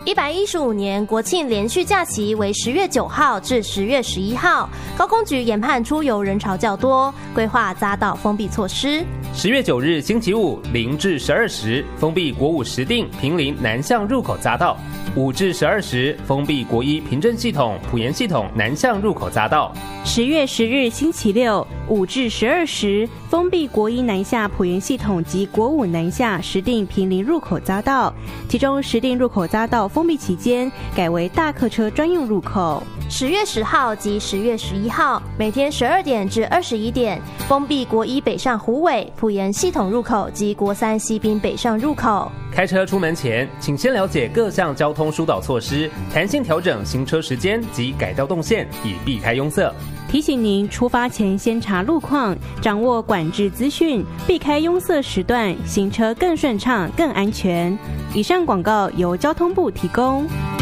115年国庆连续假期为10月9号至10月11号，高工局研判出游人潮较多，规划匝道封闭措施。 10月9日星期五0至12时封闭国5石碇坪林南向入口匝道，5至12时封闭国1平镇系统埔盐系统南向入口匝道。 10月10日星期六5至12时封闭国1南下埔盐系统及国5南下石碇坪林入口匝道，其中石碇入口匝道封闭期间改为大客车专用入口。 10月10号及10月11号每天12点至21点封闭国1北上虎尾埔盐系统入口及国3西滨北上入口。 开车出门前，请先了解各项交通疏导措施，弹性调整行车时间及改道动线，以避开拥塞。 提醒您出发前先查路况，掌握管制资讯，避开拥塞时段，行车更顺畅、更安全。以上广告由交通部提供。